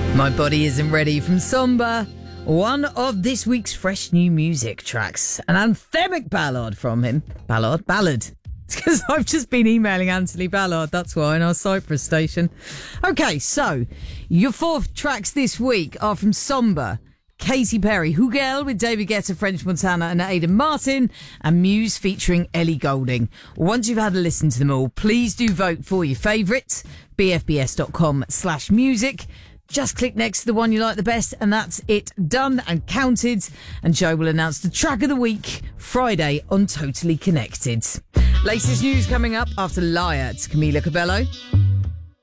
My Body Isn't Ready from Somber. One of this week's fresh new music tracks. An anthemic ballad from him. Ballad? It's because I've just been emailing Anthony Ballard, that's why, in our Cyprus station. Okay, so, your 4 tracks this week are from Somber, Katy Perry, Hugel with David Guetta, French Montana and Aidan Martin, and Muse featuring Ellie Goulding. Once you've had a listen to them all, please do vote for your favourite, bfbs.com/music. Just click next to the one you like the best, and that's it, done and counted. And Joe will announce the track of the week Friday on Totally Connected. Latest news coming up after Liar. It's Camila Cabello.